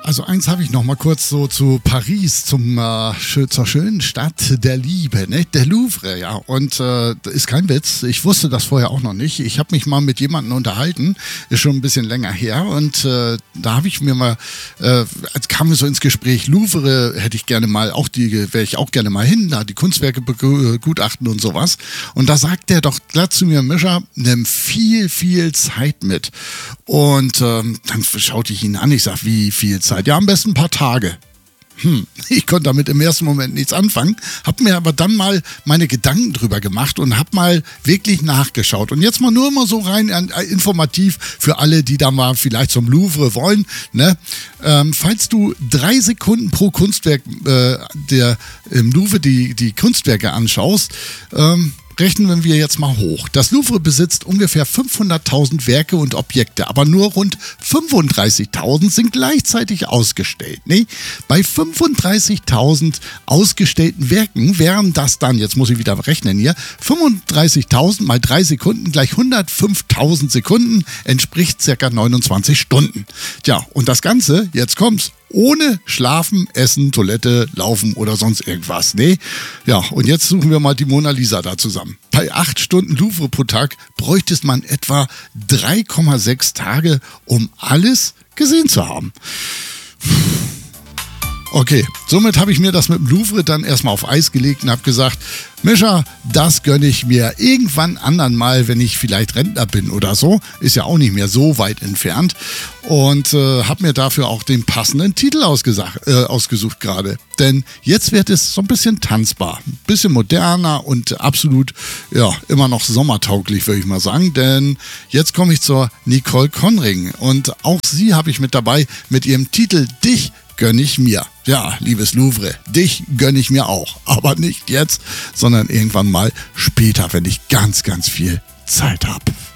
Also eins habe ich noch mal kurz so zu Paris, zur schönen Stadt der Liebe, ne? Der Louvre, ja. Und ist kein Witz, ich wusste das vorher auch noch nicht. Ich habe mich mal mit jemandem unterhalten, ist schon ein bisschen länger her. Und da habe ich mir mal, kamen wir so ins Gespräch, Louvre hätte ich gerne mal, wäre ich auch gerne mal hin, da die Kunstwerke begutachten und sowas. Und da sagt der doch glatt zu mir, Mischa, nimm viel, viel Zeit mit. Und dann schaute ich ihn an, ich sag, wie viel Zeit? Ja, am besten ein paar Tage. Ich konnte damit im ersten Moment nichts anfangen, habe mir aber dann mal meine Gedanken drüber gemacht und habe mal wirklich nachgeschaut. Und jetzt mal nur mal so rein informativ für alle, die da mal vielleicht zum Louvre wollen. Ne? Falls du 3 Sekunden pro Kunstwerk im Louvre die Kunstwerke anschaust, rechnen wir jetzt mal hoch. Das Louvre besitzt ungefähr 500.000 Werke und Objekte, aber nur rund 35.000 sind gleichzeitig ausgestellt. Nee? Bei 35.000 ausgestellten Werken wären das dann, jetzt muss ich wieder rechnen hier, 35.000 mal 3 Sekunden gleich 105.000 Sekunden, entspricht ca. 29 Stunden. Tja, und das Ganze, jetzt kommt's, ohne Schlafen, Essen, Toilette, Laufen oder sonst irgendwas. Nee? Ja, und jetzt suchen wir mal die Mona Lisa da zusammen. Bei 8 Stunden Louvre pro Tag bräuchte man etwa 3,6 Tage, um alles gesehen zu haben. Okay, somit habe ich mir das mit dem Louvre dann erstmal auf Eis gelegt und habe gesagt, Mischa, das gönne ich mir irgendwann anderen Mal, wenn ich vielleicht Rentner bin oder so. Ist ja auch nicht mehr so weit entfernt. Und habe mir dafür auch den passenden Titel ausgesucht gerade. Denn jetzt wird es so ein bisschen tanzbar, ein bisschen moderner und absolut, ja, immer noch sommertauglich, würde ich mal sagen. Denn jetzt komme ich zur Nicole Conring. Und auch sie habe ich mit dabei mit ihrem Titel Dich gönne ich mir. Ja, liebes Louvre, dich gönne ich mir auch. Aber nicht jetzt, sondern irgendwann mal später, wenn ich ganz, ganz viel Zeit habe.